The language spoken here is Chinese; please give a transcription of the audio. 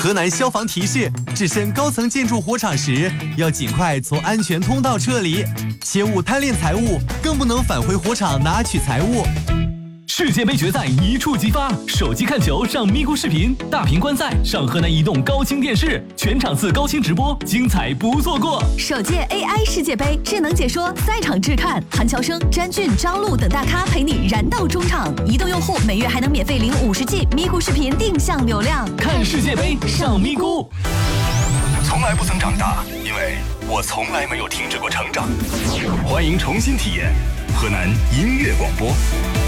河南消防提示：置身高层建筑火场时，要尽快从安全通道撤离，切勿贪恋财物，更不能返回火场拿取财物。 世界杯决赛一触即发，手机看球上咪咕视频，大屏观赛上河南移动高清电视，全场次高清直播，精彩不错过。 首届 AI 世界杯智能解说，赛场制看，韩乔生、詹俊、张璐等大咖陪你燃到中场。移动用户每月还能免费领50G咪咕视频定向流量， 看世界杯上咪咕。 从来不曾长大，因为我从来没有停止过成长。欢迎重新体验河南音乐广播。